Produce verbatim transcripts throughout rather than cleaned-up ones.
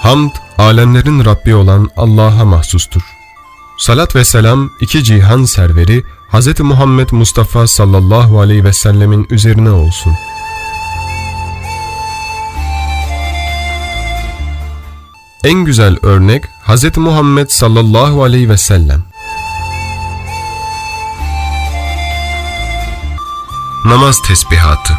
Hamd, alemlerin Rabbi olan Allah'a mahsustur. Salat ve selam iki cihan serveri Hz. Muhammed Mustafa sallallahu aleyhi ve sellemin üzerine olsun. En güzel örnek Hz. Muhammed sallallahu aleyhi ve sellem. Namaz tesbihatı.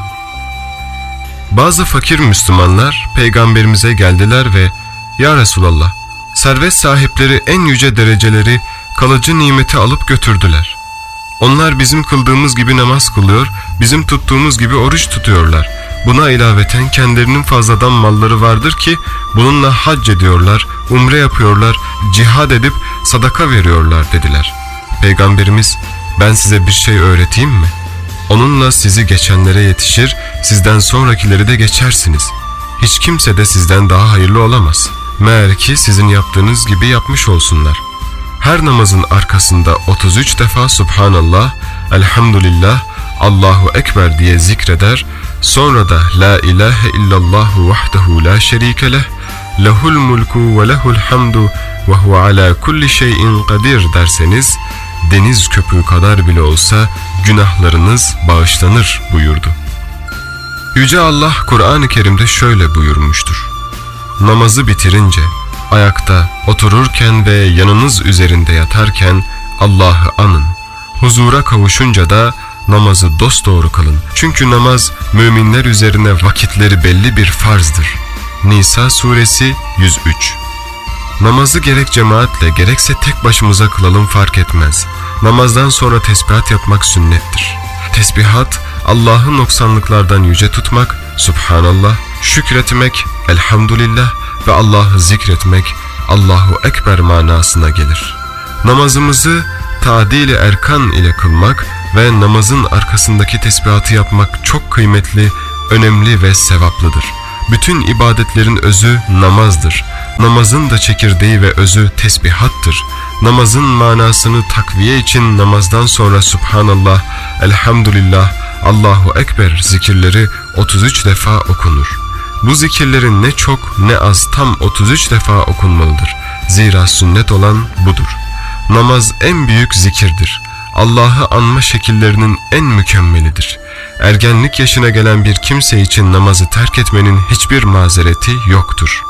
Bazı fakir Müslümanlar Peygamberimize geldiler ve "Ya Resulallah, servet sahipleri en yüce dereceleri, kalıcı nimeti alıp götürdüler. Onlar bizim kıldığımız gibi namaz kılıyor, bizim tuttuğumuz gibi oruç tutuyorlar. Buna ilaveten kendilerinin fazladan malları vardır ki bununla hac ediyorlar, umre yapıyorlar, cihad edip sadaka veriyorlar" dediler. Peygamberimiz, "Ben size bir şey öğreteyim mi? Onunla sizi geçenlere yetişir, sizden sonrakileri de geçersiniz. Hiç kimse de sizden daha hayırlı olamaz. Meğer ki sizin yaptığınız gibi yapmış olsunlar." Her namazın arkasında otuz üç defa Subhanallah, Elhamdülillah, Allahu Ekber diye zikreder, sonra da La ilahe illallahu vahdehu la şerike leh, lehul mulku ve lehul hamdu ve huve ala kulli şeyin kadir derseniz, deniz köpüğü kadar bile olsa günahlarınız bağışlanır buyurdu. Yüce Allah Kur'an-ı Kerim'de şöyle buyurmuştur: "Namazı bitirince, ayakta, otururken ve yanınız üzerinde yatarken Allah'ı anın. Huzura kavuşunca da namazı dosdoğru kılın. Çünkü namaz müminler üzerine vakitleri belli bir farzdır." Nisa suresi yüz üç. Namazı gerek cemaatle gerekse tek başımıza kılalım fark etmez. Namazdan sonra tesbihat yapmak sünnettir. Tesbihat, Allah'ı noksanlıklardan yüce tutmak, Subhanallah, şükretmek, Elhamdülillah ve Allah'ı zikretmek, Allahu Ekber manasına gelir. Namazımızı tadil-i erkan ile kılmak ve namazın arkasındaki tesbihatı yapmak çok kıymetli, önemli ve sevaplıdır. Bütün ibadetlerin özü namazdır. Namazın da çekirdeği ve özü tesbihattır. Namazın manasını takviye için namazdan sonra Subhanallah, Elhamdülillah, Allahu Ekber zikirleri otuz üç defa okunur. Bu zikirlerin ne çok ne az tam otuz üç defa okunmalıdır. Zira sünnet olan budur. Namaz en büyük zikirdir. Allah'ı anma şekillerinin en mükemmelidir. Ergenlik yaşına gelen bir kimse için namazı terk etmenin hiçbir mazereti yoktur.